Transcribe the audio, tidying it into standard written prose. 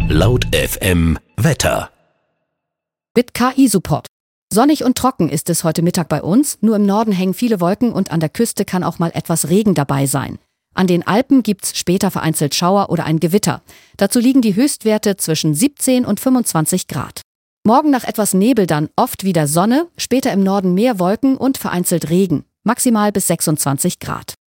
Laut FM Wetter. Mit KI-Support. Sonnig und trocken ist es heute Mittag bei uns, nur im Norden hängen viele Wolken und an der Küste kann auch mal etwas Regen dabei sein. An den Alpen gibt's später vereinzelt Schauer oder ein Gewitter. Dazu liegen die Höchstwerte zwischen 17 und 25 Grad. Morgen nach etwas Nebel dann oft wieder Sonne, später im Norden mehr Wolken und vereinzelt Regen, maximal bis 26 Grad.